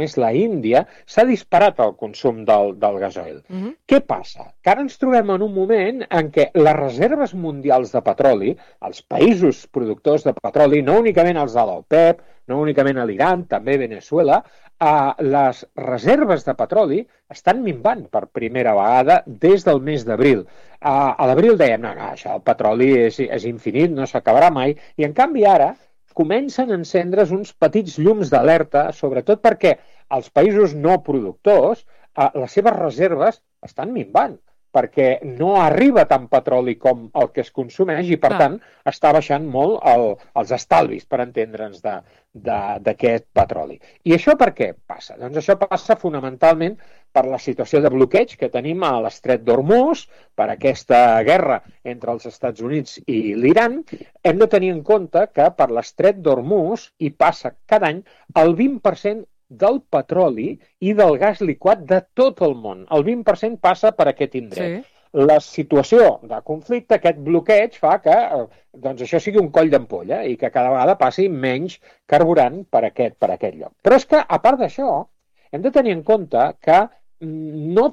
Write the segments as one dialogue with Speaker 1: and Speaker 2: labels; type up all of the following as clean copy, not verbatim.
Speaker 1: com és la Índia, s'ha disparat el consum del gasoil. Què passa? Que ara ens trobem en un moment en què les reserves mundials de petroli, els països productors de petroli, no únicament els de l'OPEP, no únicament a l'Iran, també Venezuela, les reserves de petroli estan minvant per primera vegada des del mes d'abril. A l'abril dèiem, no, això, el petroli és infinit, no s'acabarà mai, i en canvi ara comencen a encendre's uns petits llums d'alerta, sobretot perquè els països no productors, les seves reserves estan minvant, perquè no arriba tant petroli com el que es consumeix i, per tant, està baixant molt els estalvis, per entendre'ns, d'aquest petroli. I això per què passa? Doncs això passa fonamentalment per la situació de bloqueig que tenim a l'estret d'Hormuz, per aquesta guerra entre els Estats Units i l'Iran. Hem de tenir en compte que per l'estret d'Hormuz hi passa cada any el 20% del petroli i del gas liquat de tot el món. El 20% passa per aquest indret. Sí. La situació de conflicte, aquest bloqueig, fa que doncs això sigui un coll d'ampolla i que cada vegada passi menys carburant per aquest lloc. Però és que, a part d'això, hem de tenir en compte que no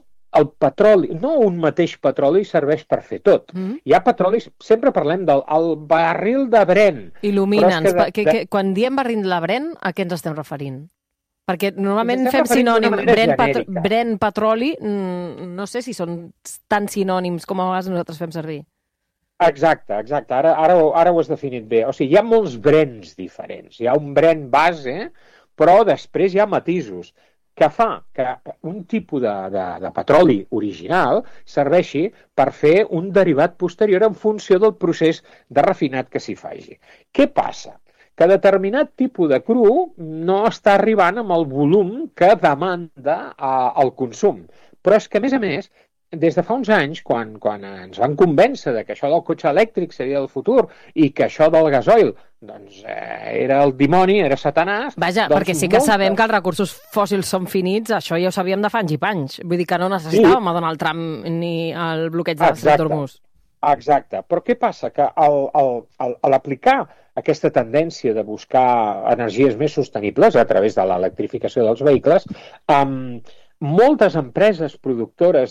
Speaker 1: un mateix petroli serveix per fer tot. Hi ha petrolis, sempre parlem del barril de Brent.
Speaker 2: Il·lumina'ns. Quan diem barril de Brent, a què ens estem referint? Perquè normalment fem sinònim Brent, petroli, no sé si són tan sinònims com a vegades nosaltres fem servir.
Speaker 1: Exacte. Ara ho has definit bé. O sigui, hi ha molts Brents diferents. Hi ha un Brent base, però després hi ha matisos que fa que un tipus de petroli original serveixi per fer un derivat posterior en funció del procés de refinat que s'hi faci. Què passa? Que determinat tipus de cru no està arribant amb el volum que demanda el consum. Però és que, a més, des de fa uns anys, quan ens van convèncer que això del cotxe elèctric seria el futur i que això del gasoil doncs, era el dimoni, era Satanàs...
Speaker 2: Vaja, perquè sí que sabem que els recursos fòssils són finits, això ja ho sabíem de fa anys i panys. Vull dir que no necessitàvem a Donald Trump ni el bloqueig de l'estret d'Hormuz.
Speaker 1: Exacte. Però què passa? Que a l'aplicar aquesta tendència de buscar energies més sostenibles a través de l'electrificació dels vehicles, moltes empreses productores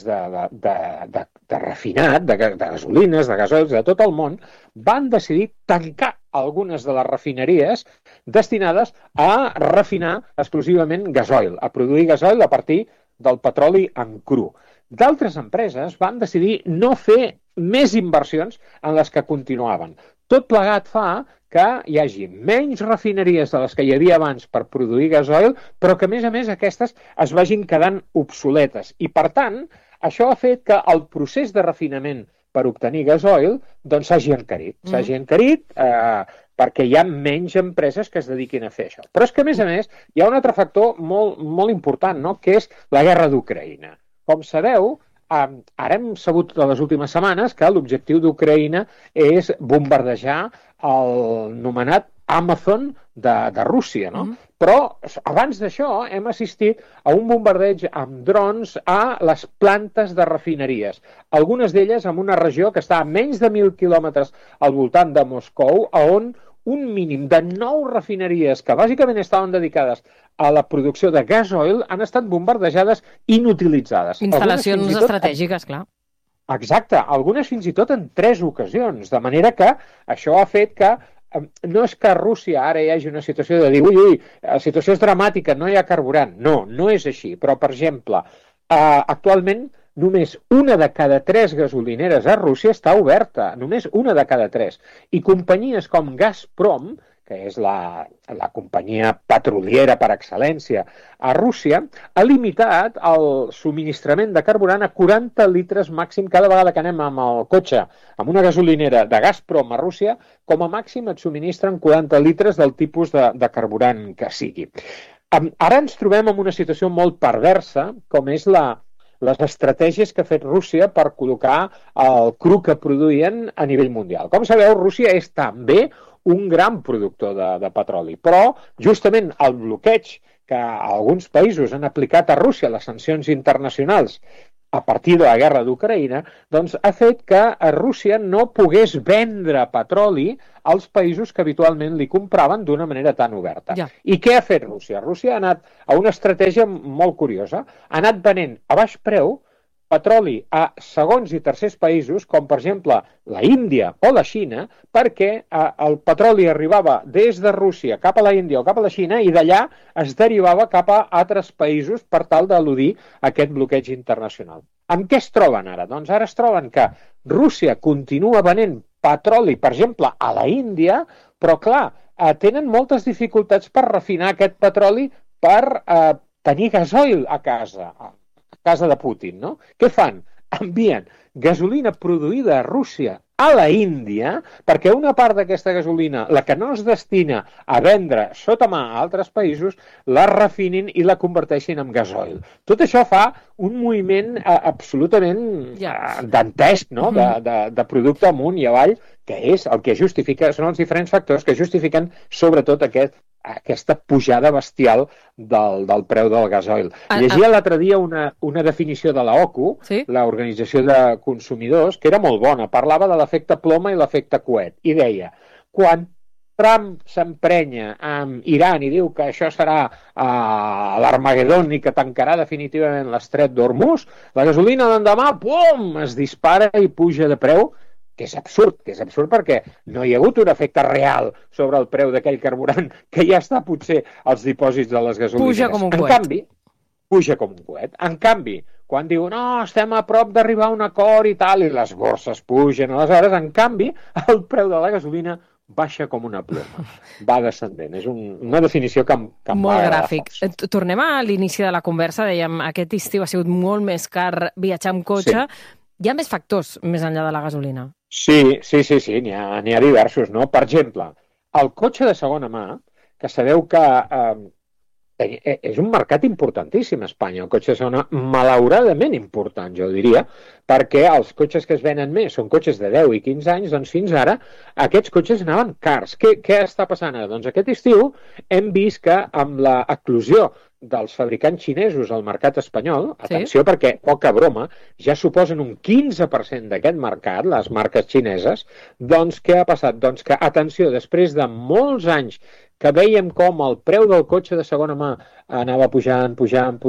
Speaker 1: de refinat, de gasolines, de gasoils, de tot el món, van decidir tancar algunes de les refineries destinades a refinar exclusivament gasoil, a produir gasoil a partir del petroli en cru. D'altres empreses van decidir no fer més inversions en les que continuaven. Tot plegat fa que hi hagi menys refineries de les que hi havia abans per produir gasoil, però que, a més, aquestes es vagin quedant obsoletes. I, per tant, això ha fet que el procés de refinament per obtenir gasoil doncs s'hagi encarit. S'hagi encarit perquè hi ha menys empreses que es dediquin a fer això. Però és que, a més, hi ha un altre factor molt, molt important, no?, que és la guerra d'Ucraïna. Com sabeu, ara hem sabut de les últimes setmanes que l'objectiu d'Ucraïna és bombardejar el nomenat Amazon de Rússia, no? Però abans d'això hem assistit a un bombardeig amb drons a les plantes de refineries. Algunes d'elles en una regió que està a menys de 1.000 quilòmetres al voltant de Moscou, on un mínim de 9 refineries que bàsicament estaven dedicades a la producció de gasoil han estat bombardejades i inutilitzades.
Speaker 2: Instal·lacions estratègiques, clar.
Speaker 1: Exacte, algunes fins i tot en 3 ocasions, de manera que això ha fet que no és que a Rússia ara hi hagi una situació de dir ui, la situació és dramàtica, no hi ha carburant. No, no és així, però per exemple, actualment només una de cada 3 gasolineres a Rússia està oberta, només una de cada 3. I companyies com Gazprom, que és la companyia petroliera per excel·lència a Rússia, ha limitat el subministrament de carburant a 40 litres màxim cada vegada que anem amb el cotxe, amb una gasolinera de Gazprom a Rússia, com a màxim et subministren 40 litres del tipus de carburant que sigui. Ara ens trobem en una situació molt perversa, com és les estratègies que ha fet Rússia per col·locar el cru que produïen a nivell mundial. Com sabeu, Rússia és també un gran productor de petroli, però justament el bloqueig que alguns països han aplicat a Rússia, les sancions internacionals, a partir de la guerra d'Ucraïna, doncs ha fet que Rússia no pogués vendre petroli als països que habitualment li compraven d'una manera tan oberta.
Speaker 2: Ja.
Speaker 1: I què ha fet Rússia? Rússia ha anat a una estratègia molt curiosa. Ha anat venent a baix preu petroli a segons i tercers països, com per exemple la Índia o la Xina, perquè el petroli arribava des de Rússia cap a la Índia o cap a la Xina i d'allà es derivava cap a altres països per tal d'eludir aquest bloqueig internacional. Amb què es troben ara? Doncs ara es troben que Rússia continua venent petroli, per exemple, a la Índia, però clar, tenen moltes dificultats per refinar aquest petroli per tenir gasoil a casa de Putin, no? Què fan? Envien gasolina produïda a Rússia a la Índia, perquè una part d'aquesta gasolina, la que no es destina a vendre sota mà a altres països, la refinin i la converteixin en gasoil. Tot això fa un moviment absolutament dantesc, no? De producte amunt i avall, que és el que justifica, són els diferents factors que justifiquen sobretot aquesta pujada bestial del preu del gasoil. Llegia l'altre dia una definició de la OCU,
Speaker 2: sí?
Speaker 1: l'Organització de Consumidors, que era molt bona. Parlava de l'efecte ploma i l'efecte coet. I deia, quan Trump s'emprenya amb Iran i diu que això serà l'Armagedon i que tancarà definitivament l'estret d'Hormuz, la gasolina l'endemà, pum, es dispara i puja de preu, que és absurd perquè no hi ha hagut un efecte real sobre el preu d'aquell carburant que ja està potser als dipòsits de les gasolineres.
Speaker 2: Puja com un coet.
Speaker 1: En canvi, puja com un coet. En canvi, quan diu, no, estem a prop d'arribar a un acord i tal, i les borses pugen, aleshores, en canvi, el preu de la gasolina baixa com una ploma. Va descendent. És una definició que em
Speaker 2: molt gràfic. Tornem a l'inici de la conversa. Dèiem, aquest estiu ha sigut molt més car viatjar amb cotxe. Sí. Hi ha més factors més enllà de la gasolina?
Speaker 1: Sí, n'hi ha diversos, no? Per exemple, el cotxe de segona mà, que sabeu que és un mercat importantíssim a Espanya, el cotxe de segona mà, malauradament important, jo diria, perquè els cotxes que es venen més són cotxes de 10 i 15 anys, doncs fins ara aquests cotxes anaven cars. Què està passant ara? Doncs aquest estiu hem vist que amb l'eclosió dels fabricants xinesos al mercat espanyol, atenció, perquè, poca broma, ja suposen un 15% d'aquest mercat, les marques xineses, doncs què ha passat? Doncs que, atenció, després de molts anys que veiem com el preu del cotxe de segona mà anava pujant,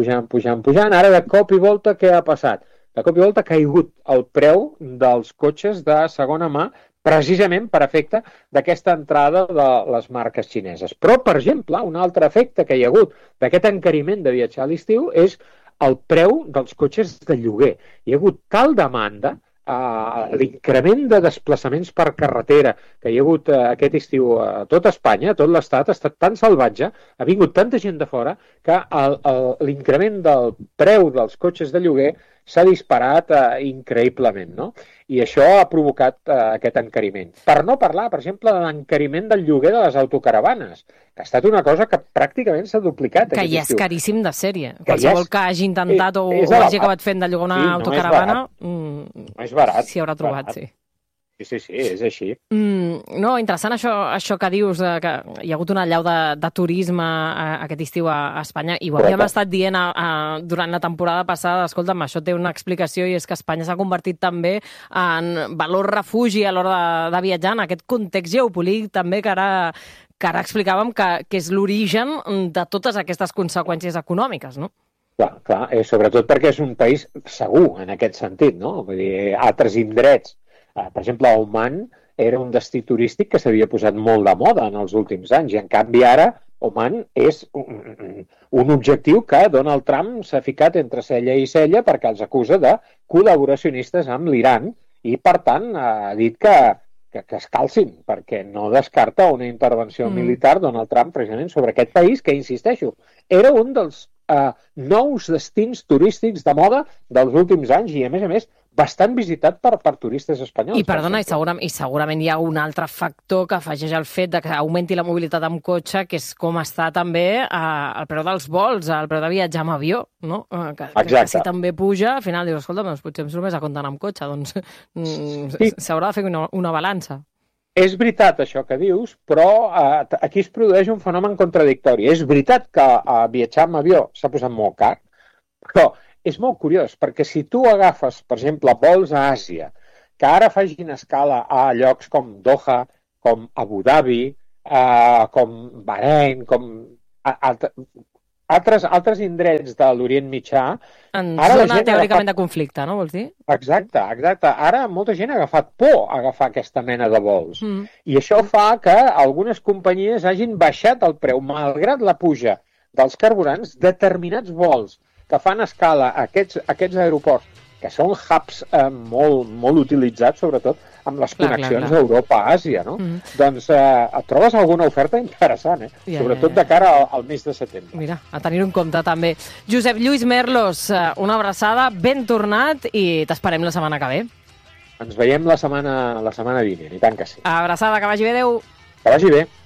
Speaker 1: ara de cop i volta què ha passat? De cop i volta ha caigut el preu dels cotxes de segona mà precisament per efecte d'aquesta entrada de les marques xineses. Però, per exemple, un altre efecte que hi ha hagut d'aquest encariment de viatjar a l'estiu és el preu dels cotxes de lloguer. Hi ha hagut tal demanda, l'increment de desplaçaments per carretera que hi ha hagut aquest estiu a tot Espanya, a tot l'Estat, ha estat tan salvatge, ha vingut tanta gent de fora, que l'increment del preu dels cotxes de lloguer s'ha disparat increïblement, no? I això ha provocat aquest encariment. Per no parlar, per exemple, de l'encariment del lloguer de les autocaravanes, que ha estat una cosa que pràcticament s'ha duplicat. Que ja
Speaker 2: és caríssim de sèrie. Qualsevol que hagi intentat o hagi acabat fent de llogar una autocaravana,
Speaker 1: no és barat.
Speaker 2: S'hi haurà trobat, sí.
Speaker 1: Sí, és així.
Speaker 2: No, interessant això que dius, que hi ha hagut una allau de turisme aquest estiu a Espanya, i ho havíem estat dient durant la temporada passada. Escolta'm, això té una explicació, i és que Espanya s'ha convertit també en valor refugi a l'hora de viatjar, en aquest context geopolític també que ara explicàvem que és l'origen de totes aquestes conseqüències econòmiques, no?
Speaker 1: Clar, sobretot perquè és un país segur en aquest sentit, no? Vull dir, altres indrets, per exemple, Oman era un destí turístic que s'havia posat molt de moda en els últims anys, i en canvi ara Oman és un objectiu que Donald Trump s'ha ficat entre cella i cella perquè els acusa de col·laboracionistes amb l'Iran, i per tant ha dit que es calcin, perquè no descarta una intervenció militar Donald Trump precisament sobre aquest país que, insisteixo, era un dels nous destins turístics de moda dels últims anys, i a més bastant visitat per turistes espanyols.
Speaker 2: I perdona, i segurament hi ha un altre factor que afegeix el fet de que augmenti la mobilitat amb cotxe, que és com està també el preu dels vols, el preu de viatjar amb avió, no? Que si també puja, al final dius, escolta, doncs potser em surt més a compte anar amb cotxe, doncs s'haurà de fer una balança.
Speaker 1: És veritat això que dius, però aquí es produeix un fenomen contradictori. És veritat que viatjar amb avió s'ha posat molt car, però és molt curiós, perquè si tu agafes, per exemple, vols a Àsia, que ara facin escala a llocs com Doha, com Abu Dhabi, com Bahrein, com altres indrets de l'Orient Mitjà...
Speaker 2: En zona teòricament de conflicte, no vols dir?
Speaker 1: Exacte. Ara molta gent ha agafat por a agafar aquesta mena de vols. I això fa que algunes companyies hagin baixat el preu, malgrat la puja dels carburants, determinats vols que fan escala a aquests aeroports, que són hubs molt utilitzats, sobretot amb les connexions Europa-Àsia, no? Doncs et trobes alguna oferta interessant, sobretot de cara al mes de setembre.
Speaker 2: Mira, a tenir-ho en compte també. Josep Lluís Merlos, una abraçada, ben tornat i t'esperem la setmana que ve.
Speaker 1: Ens veiem la setmana vinent, i tant que sí.
Speaker 2: Abraçada, que vagi bé, adeu.
Speaker 1: Que vagi bé.